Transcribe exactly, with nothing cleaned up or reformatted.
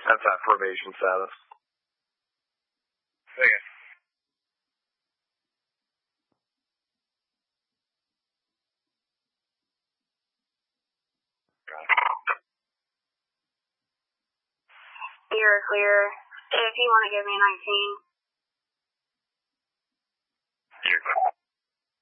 That's that probation status. Okay. You're clear. If you want to give me nineteen. You're clear.